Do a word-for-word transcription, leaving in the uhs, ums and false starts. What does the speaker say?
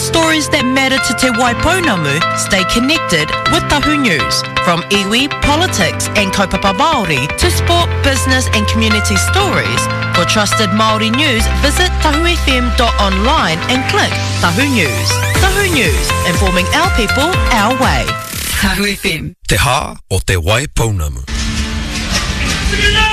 stories that matter to Te Waipounamu, stay connected with Tahu News. From iwi, politics and kaupapa Māori to sport, business and community stories. For trusted Māori news, visit tahu f m dot online and click Tahu News. Tahu News, informing our people, our way. Tahu F M. Te hā o Te Waipounamu.